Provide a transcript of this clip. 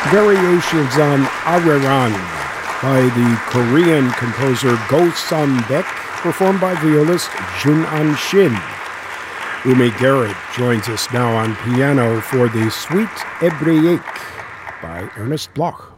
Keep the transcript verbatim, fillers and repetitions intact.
Variations on Arirang by the Korean composer Go Sun-baek, performed by violist Jun-an Shin. Umi Garrett joins us now on piano for the Suite Hébraïque by Ernest Bloch.